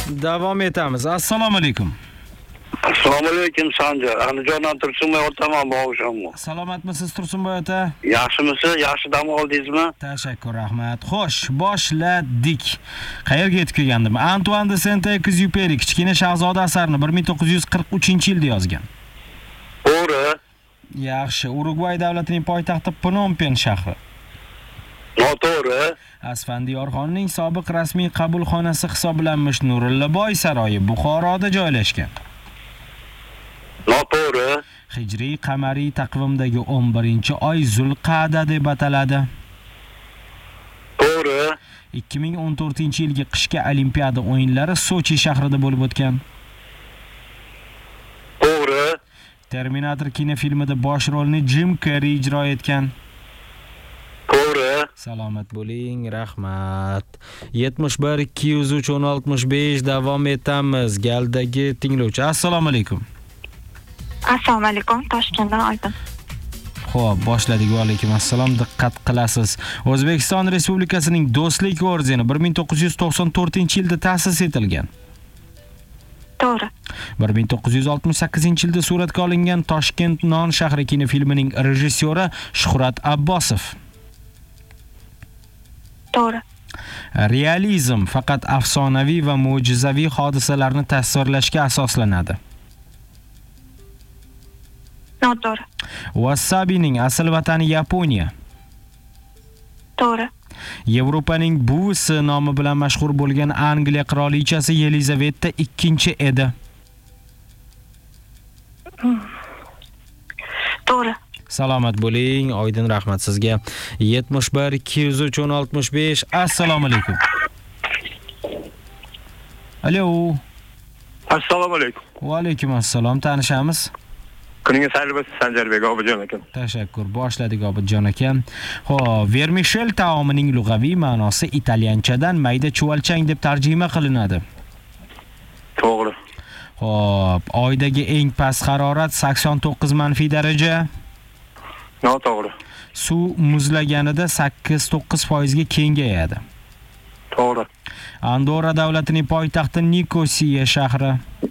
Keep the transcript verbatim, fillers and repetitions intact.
Davom etamiz. Assalomu alaykum. Assalomu alaykum Sanjar. Andijondan Tursunboy o'taman bo'g'ishammi? Salomatmisiz Tursunboy ota? Yaxshimisiz? Yaxshi dam oldingizmi? Tashakkur, rahmat. Xo'sh, boshladik. Qayerga yetib kelgandim? Antoine de Saint-Exupéry Kichkina shahzoda asarini bir ming to'qqiz yuz qirq uchinchi yilda yozgan. To'g'ri. Yaxshi. Urugvay davlatining poytaxti Phnom Penh shahri. Noto'g'ri. Asfandiyorxonning sobiq rasmiy qabulxonasi hisoblanmish Nurillaboy saroyi Buxoroda joylashgan. Noto'g'ri. Hijriy qamariy taqvimdagi o'n birinchi oy Zulqa'da deb ataladi. To'g'ri. ikki ming o'n to'rtinchi yilgi qishki olimpiada o'yinlari Sochi shahrida bo'lib o'tgan. To'g'ri. Terminator kinofilmida bosh rolni Jim Carrey ijro etgan. To'g'ri. Salomat bo'ling, rahmat. yetmish bir ikki yuz uch o'n oltmish besh davom etamiz. Galdagi tinglovchi. Assalomu alaykum. Assalomu alaykum, Toshkentdan Oydin. Xo'p, boshladik. Va alaykum assalom. Diqqat qilasiz. O'zbekiston Respublikasining Do'stlik ordeni bir ming to'qqiz yuz to'qson to'rtinchi yilda ta'sis etilgan. To'g'ri. bir ming to'qqiz yuz oltmish sakkizinchi yilda suratga olingan Toshkent non shahri kinofilmining rejissyori Shuhrat Abbosov. To'g'ri. Realizm faqat afsonaviy va mo'jizaviy hodisalarni tasvirlashga asoslanadi. Noto'g'ri. Wasabining asl vatani Yaponiya. To'g'ri. Yevropaning buvisi nomi bilan mashhur bo'lgan Angliya qirolichasi Yelizaveta ikkinchi edi. To'g'ri. Salomat bo'ling, Oydin, rahmat sizga. yetmish bir ikki yuz uch o'n oltmish besh. Assalomu alaykum. Alo. Assalomu alaykum. Va alaykum assalom. Tanishamiz? Kuningiz xayr bo'lsin Sanjarbek Obidjon aka. Tashakkur. Boshladik Obidjon aka. Xo'p, vermishel taomining lug'aviy ma'nosi italyanchadan mayda chuvalchang deb tarjima qilinadi. To'g'ri. Xo'p, oydagi eng past harorat sakson to'qqiz manfiy daraja. Noto'g'ri. Suv muzlaganida sakkiz to'qqiz foiz ga kengayadi. To'g'ri. Andorra davlatining poytaxti Nikosiya shahri.